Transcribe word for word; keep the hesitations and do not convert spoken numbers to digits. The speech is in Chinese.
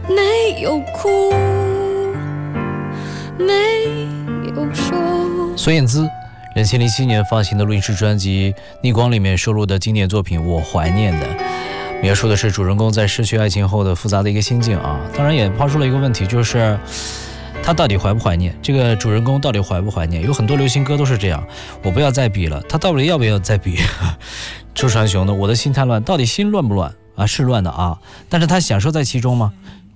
没有哭，没有说。 孙燕姿两千零七年发行的录音室专辑《逆光》里面收录的经典作品《我怀念的》，描述的是主人公在失去爱情后的复杂的一个心境啊。当然也抛出了一个问题，就是他到底怀不怀念？这个主人公到底怀不怀念？有很多流行歌都是这样，我不要再比了，他到底要不要再比？周传雄的《我的心太乱》，到底心乱不乱啊？是乱的啊，但是他享受在其中吗？